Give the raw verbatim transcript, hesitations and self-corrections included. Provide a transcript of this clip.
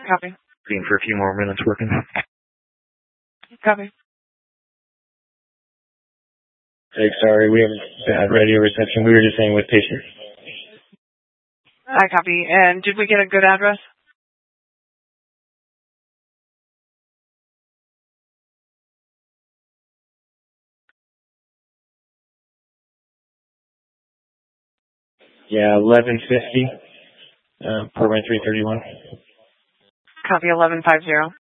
Copy. Waiting for a few more minutes working. Copy. Hey, sorry, we have bad radio reception. We were just saying with patient. I copy. And did we get a good address? Yeah, eleven fifty. Uh, Program three thirty-one. Copy eleven fifty.